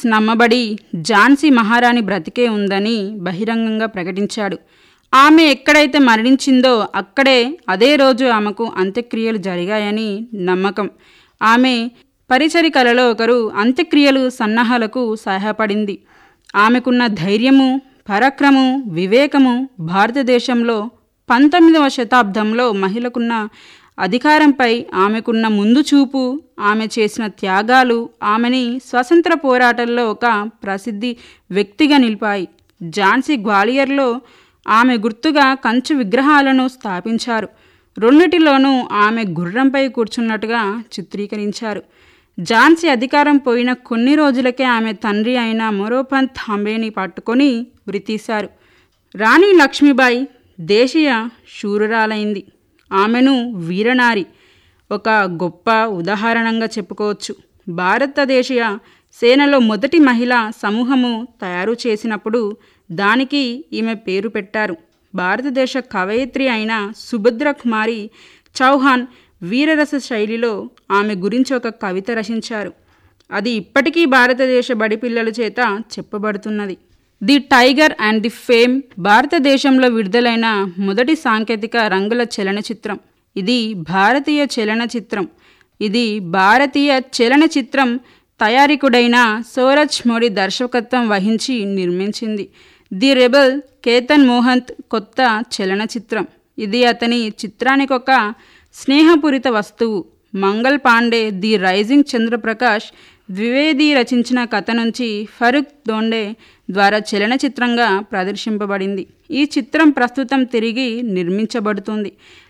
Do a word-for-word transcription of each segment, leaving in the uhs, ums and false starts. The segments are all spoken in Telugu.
నమ్మబడి ఝాన్సీ మహారాణి బ్రతికే ఉందని బహిరంగంగా ప్రకటించాడు. ఆమె ఎక్కడైతే మరణించిందో అక్కడే అదే రోజు ఆమెకు అంత్యక్రియలు జరిగాయని నమ్మకం. ఆమె పరిచరికలలో ఒకరు అంత్యక్రియలు సన్నాహాలకు సహాయపడింది. ఆమెకున్న ధైర్యము, పరాక్రమము, వివేకము భారతదేశంలో పంతొమ్మిదవ శతాబ్దంలో మహిళకున్న అధికారంపై ఆమెకున్న ముందు చూపు, ఆమె చేసిన త్యాగాలు ఆమెని స్వతంత్ర పోరాటంలో ఒక ప్రసిద్ధి వ్యక్తిగా నిలిపాయి. ఝాన్సీ గ్వాలియర్లో ఆమె గుర్తుగా కంచు విగ్రహాలను స్థాపించారు. రెండిటిలోనూ ఆమె గుర్రంపై కూర్చున్నట్టుగా చిత్రీకరించారు. ఝాన్సీ అధికారం పోయిన కొన్ని రోజులకే ఆమె తండ్రి అయిన మొరోపంత్ తాంబేని పట్టుకొని ఉరితీశారు. రాణి లక్ష్మీబాయి దేశీయ శూరురాలైంది. ఆమెను వీరనారి, ఒక గొప్ప ఉదాహరణగా చెప్పుకోవచ్చు. భారతదేశీయ సేనలో మొదటి మహిళా సమూహము తయారు చేసినప్పుడు దానికి ఈమె పేరు పెట్టారు. భారతదేశ కవయిత్రి అయిన సుభద్ర కుమారి చౌహాన్ వీరరస శైలిలో ఆమె గురించి ఒక కవిత రచించారు. అది ఇప్పటికీ భారతదేశ బడిపిల్లల చేత చెప్పబడుతున్నది. The tiger and the fame భారతదేశంలో విడుదలైన మొదటి సాంకేతిక రంగుల చలనచిత్రం. ఇది భారతీయ చలనచిత్రం. ఇది భారతీయ చలనచిత్రం తయారీకుడైన సూరజ్ మోడీ దర్శకత్వం వహించి నిర్మించింది. ది రెబల్ కేతన్ మోహంత్ కొత్త చలనచిత్రం. ఇది అతని చిత్రానికి ఒక స్నేహపూరిత వస్తువు. మంగల్ పాండే ది రైజింగ్ చంద్రప్రకాష్ ద్వివేది రచించిన కథ నుంచి ఫరూక్ దోండే ద్వారా చలనచిత్రంగా ప్రదర్శింపబడింది. ఈ చిత్రం ప్రస్తుతం తిరిగి నిర్మించబడుతుంది.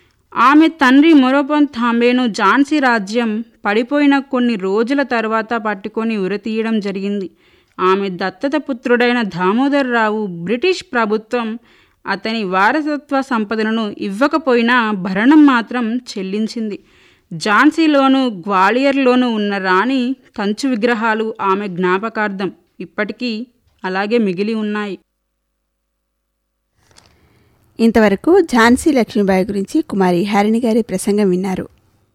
ఆమె తండ్రి మొరోపంత్ తాంబేను ఝాన్సీ రాజ్యం పడిపోయిన కొన్ని రోజుల తర్వాత పట్టుకొని ఉరితీయడం జరిగింది. ఆమె దత్తత పుత్రుడైన దామోదర్ రావు బ్రిటిష్ ప్రభుత్వం అతని వారసత్వ సంపదలను ఇవ్వకపోయినా భరణం మాత్రం చెల్లించింది. ఝాన్సీలోను గ్వాలియర్లోనూ ఉన్న రాణి కంచు విగ్రహాలు ఆమె జ్ఞాపకార్థం ఇప్పటికీ అలాగే మిగిలి ఉన్నాయి. ఇంతవరకు ఝాన్సీ లక్ష్మీబాయి గురించి కుమారి హరిణి గారి ప్రసంగం విన్నారు.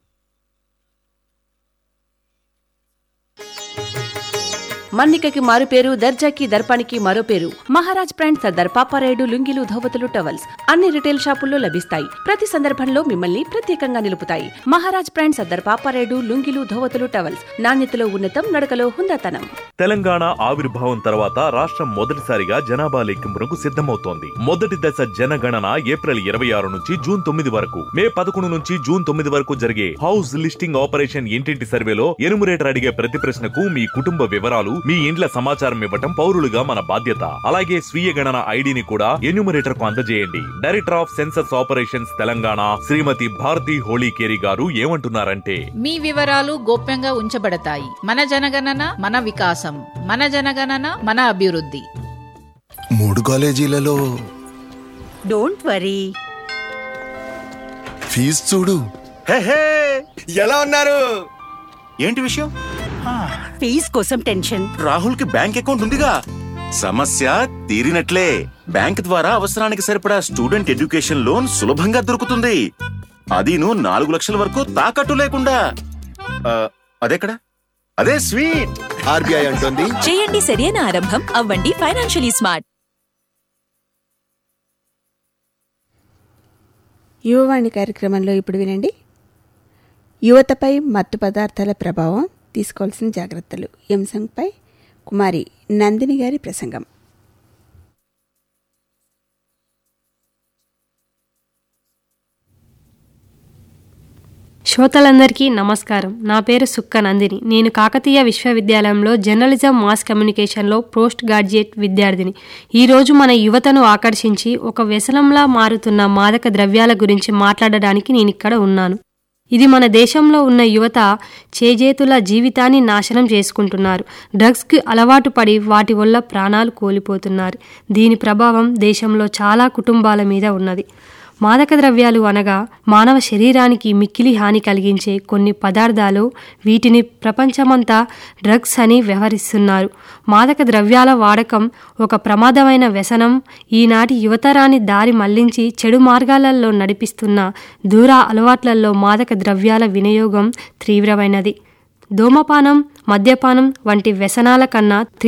మన్నికకి మారు పేరు, దర్జాకి దర్పానికి మరో పేరు. మహారాజ్ బ్రాండ్ సర్దార్ పాపారాయుడు లుంగీలు, ధోవతులు, టవల్స్ అన్ని రిటైల్ షాపుల్లో లభిస్తాయి. ప్రతి సందర్భంలో మిమ్మల్ని ప్రత్యేకంగా నిలుపుతాయి. మహారాజ్ బ్రాండ్ సర్దార్ పాపారాయుడు లుంగీలు, ధోవతులు, టవల్స్ నాణ్యతలో ఉన్నతం, నడకలో హుందాతనం. తెలంగాణ ఆవిర్భావం తర్వాత రాష్ట్రం మొదటిసారిగా జనాభా లెక్కింపునకు సిద్ధమవుతోంది. మొదటి దశ జనగణన ఏప్రిల్ ఇరవై ఆరు నుంచి జూన్ తొమ్మిది వరకు, మే పదకొండు నుంచి జూన్ తొమ్మిది వరకు జరిగే హౌస్ లిస్టింగ్ ఆపరేషన్ ఇంటింటి సర్వేలో ఎనుమరేటర్ అడిగే ప్రతి ప్రశ్నకు మీ కుటుంబ వివరాలు, మీ ఇండ్ల సమాచారం ఇవ్వటం పౌరులుగా మన బాధ్యత. అలాగే స్వీయ గణన ఐడిని కూడా ఎన్యూమరేటర్ కు అందజేయండి. Director of census operations Telangana శ్రీమతి భారతి హోళీకేరి గారు ఏమంటున్నారంటే, మీ వివరాలు గోప్యంగా ఉంచబడతాయి. మన జనగణన మన వికాసం, మన జనగణన మన అభివృద్ధి. మూడు కాలేజీలలో డోంట్ వరీ, ఫీజు చూడు. ఎలా ఉన్నారు? ఏంటి విషయం? ఫీజ్ కోసం టెన్షన్. రాహుల్ కి బ్యాంక్ అకౌంట్ ఉందిగా, సమస్య తీరినట్లే. బ్యాంక్ ద్వారా అవసరానికి సరిపడా స్టూడెంట్ ఎడ్యుకేషన్ లోన్ సులభంగా దొరుకుతుంది. అదీను నాలుగు లక్షల వరకు తాకట్టు లేకుండా. అదెక్కడ? అదే స్వీట్. ఆర్బీఐ అంటుంది, చేయండి సరైన ఆరంభం, అవ్వండి ఫైనాన్షియలీ స్మార్ట్. యువవాణి కార్యక్రమంలో ఇప్పుడు వినండి. యువతపై మత్తు పదార్థాల ప్రభావం, తీసుకోవాల్సిన జాగ్రత్తలు ఈ అంశంపై కుమారి నందిని గారి ప్రసంగం. శ్రోతలందరికీ నమస్కారం. నా పేరు సుక్క నందిని. నేను కాకతీయ విశ్వవిద్యాలయంలో జర్నలిజం మాస్ కమ్యూనికేషన్లో పోస్ట్ గ్రాడ్యుయేట్ విద్యార్థిని. ఈరోజు మన యువతను ఆకర్షించి ఒక వ్యసనంలా మారుతున్న మాదక ద్రవ్యాల గురించి మాట్లాడడానికి నేను ఇక్కడ ఉన్నాను. ఇది మన దేశంలో ఉన్న యువత చేజేతుల జీవితాన్ని నాశనం చేసుకుంటున్నారు. డ్రగ్స్కి అలవాటు పడి వాటి వల్ల ప్రాణాలు కోల్పోతున్నారు. దీని ప్రభావం దేశంలో చాలా కుటుంబాల మీద ఉన్నది. మాదక ద్రవ్యాలు అనగా మానవ శరీరానికి మిక్కిలి హాని కలిగించే కొన్ని పదార్థాలు. వీటిని ప్రపంచమంతా డ్రగ్స్ అని వ్యవహరిస్తున్నారు. మాదక ద్రవ్యాల వాడకం ఒక ప్రమాదమైన వ్యసనం. ఈనాటి యువతరాన్ని దారి మళ్లించి చెడు మార్గాలలో నడిపిస్తున్న దూర అలవాట్లలో మాదక ద్రవ్యాల వినియోగం తీవ్రమైనది. ధూమపానం, మద్యపానం వంటి వ్యసనాల కన్నా